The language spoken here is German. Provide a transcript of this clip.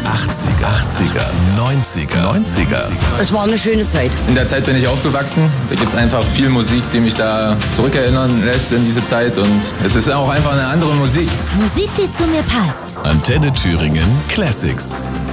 80er, 90er. Es war eine schöne Zeit. In der Zeit bin ich aufgewachsen. Da gibt es einfach viel Musik, die mich da zurückerinnern lässt in diese Zeit. Und es ist auch einfach eine andere Musik. Musik, die zu mir passt. Antenne Thüringen Classics.